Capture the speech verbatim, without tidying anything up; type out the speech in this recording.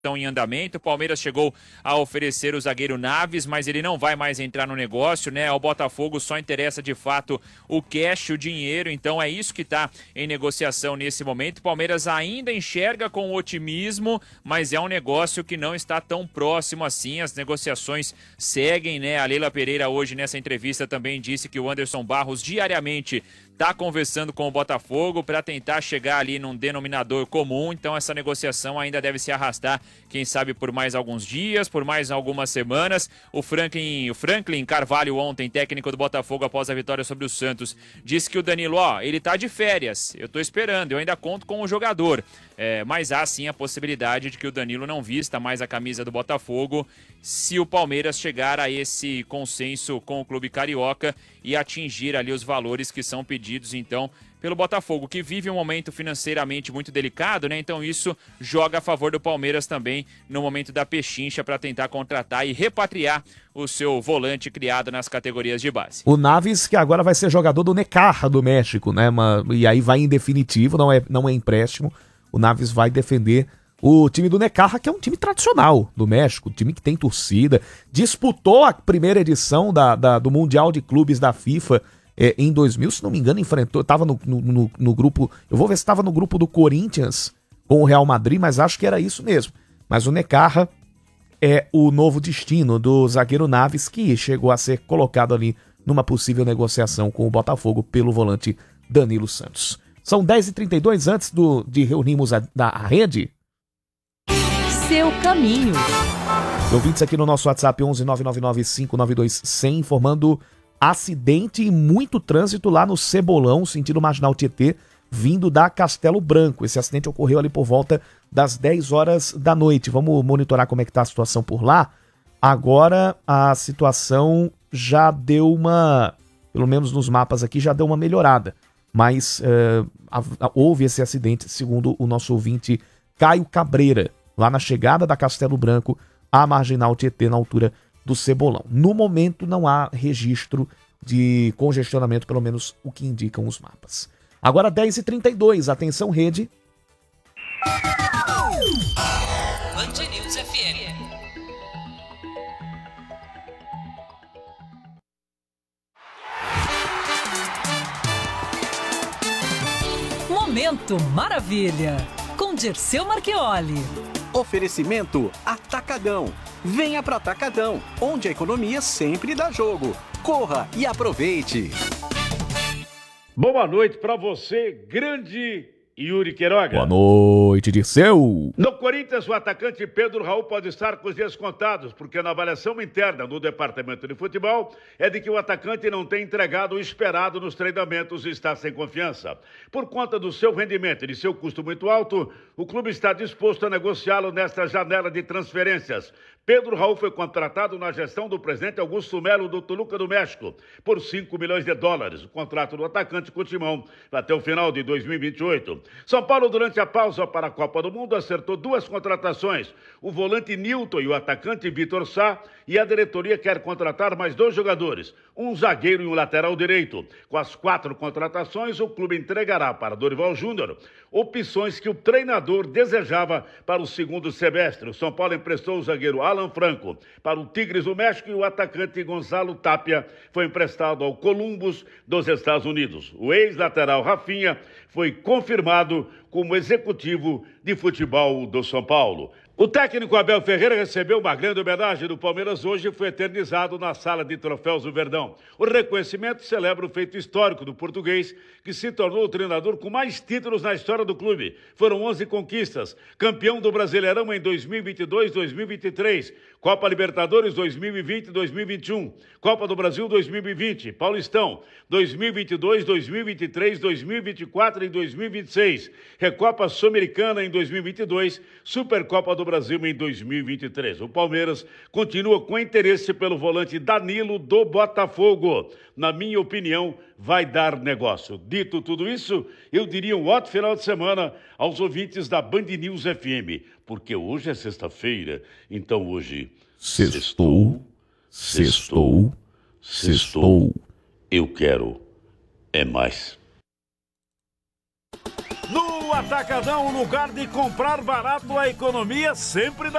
estão em andamento. O Palmeiras chegou a oferecer o zagueiro Naves, mas ele não vai mais entrar no negócio, né? Ao Botafogo só interessa de fato o cash, o dinheiro, então é isso que está em negociação nesse momento. O Palmeiras ainda enxerga com otimismo, mas é um negócio que não está tão próximo assim. As negociações seguem, né? A Leila Pereira hoje nessa entrevista também disse que o Anderson Barros diariamente está conversando com o Botafogo para tentar chegar ali num denominador comum, então essa negociação ainda deve se arrastar, quem sabe por mais alguns dias, por mais algumas semanas. O Franklin, o Franklin Carvalho ontem, técnico do Botafogo após a vitória sobre o Santos, disse que o Danilo, ó, ele tá de férias, eu tô esperando, eu ainda conto com o jogador, é, mas há sim a possibilidade de que o Danilo não vista mais a camisa do Botafogo se o Palmeiras chegar a esse consenso com o clube carioca e atingir ali os valores que são pedidos, então, pelo Botafogo, que vive um momento financeiramente muito delicado, né? Então isso joga a favor do Palmeiras também no momento da pechincha para tentar contratar e repatriar o seu volante criado nas categorias de base. O Naves, que agora vai ser jogador do Necaxa do México, né? E aí vai em definitivo, não é, não é empréstimo. O Naves vai defender o time do Necaxa, que é um time tradicional do México, um time que tem torcida, disputou a primeira edição da, da, do Mundial de Clubes da FIFA é, em dois mil, se não me engano, enfrentou, estava no, no, no, no grupo, eu vou ver se estava no grupo do Corinthians com o Real Madrid, mas acho que era isso mesmo. Mas o Necaxa é o novo destino do zagueiro Naves, que chegou a ser colocado ali numa possível negociação com o Botafogo pelo volante Danilo Santos. São dez e trinta e dois, antes do, de reunirmos a, a rede. Seu caminho. Ouvintes aqui no nosso WhatsApp onze nove nove nove cinco nove dois um zero zero informando acidente e muito trânsito lá no Cebolão, sentido Marginal Tietê, vindo da Castelo Branco. Esse acidente ocorreu ali por volta das dez horas da noite. Vamos monitorar como é que tá a situação por lá. Agora a situação já deu uma, pelo menos nos mapas aqui, já deu uma melhorada. Mas uh, a, a, houve esse acidente, segundo o nosso ouvinte Caio Cabreira, lá na chegada da Castelo Branco à Marginal Tietê, na altura do Cebolão. No momento não há registro de congestionamento, pelo menos o que indicam os mapas. Agora dez e trinta e dois, atenção rede. Band News F M. Momento Maravilha, com Dirceu Marchioli. Oferecimento Atacadão. Venha para Atacadão, onde a economia sempre dá jogo. Corra e aproveite. Boa noite para você, grande Yuri Queiroga. Boa noite, Dirceu. No Corinthians, o atacante Pedro Raul pode estar com os dias contados, porque na avaliação interna do departamento de futebol é de que o atacante não tem entregado o esperado nos treinamentos e está sem confiança. Por conta do seu rendimento e de seu custo muito alto, o clube está disposto a negociá-lo nesta janela de transferências. Pedro Raul foi contratado na gestão do presidente Augusto Melo do Toluca do México por cinco milhões de dólares. O contrato do atacante com o Timão até o final de dois mil e vinte e oito. São Paulo, durante a pausa para a Copa do Mundo, acertou duas contratações. O volante Nilton e o atacante Vitor Sá, e a diretoria quer contratar mais dois jogadores, um zagueiro e um lateral direito. Com as quatro contratações, o clube entregará para Dorival Júnior opções que o treinador desejava para o segundo semestre. O São Paulo emprestou o zagueiro Alan Franco para o Tigres do México e o atacante Gonzalo Tapia foi emprestado ao Columbus dos Estados Unidos. O ex-lateral Rafinha foi confirmado como executivo de futebol do São Paulo. O técnico Abel Ferreira recebeu uma grande homenagem do Palmeiras hoje e foi eternizado na sala de troféus do Verdão. O reconhecimento celebra o feito histórico do português, que se tornou o treinador com mais títulos na história do clube. Foram onze conquistas, campeão do Brasileirão em dois mil e vinte e dois, dois mil e vinte e três, Copa Libertadores dois mil e vinte e dois mil e vinte e um, Copa do Brasil dois mil e vinte, Paulistão dois mil e vinte e dois, dois mil e vinte e três, dois mil e vinte e quatro e dois mil e vinte e seis, Recopa Sul-Americana em dois mil e vinte e dois, Supercopa do Brasil em dois mil e vinte e três. O Palmeiras continua com interesse pelo volante Danilo do Botafogo. Na minha opinião, vai dar negócio. Dito tudo isso, eu diria um ótimo final de semana aos ouvintes da Band News F M, porque hoje é sexta-feira, então hoje... Sextou, sextou, sextou. Eu quero é mais. No Atacadão, o lugar de comprar barato, a economia sempre dá.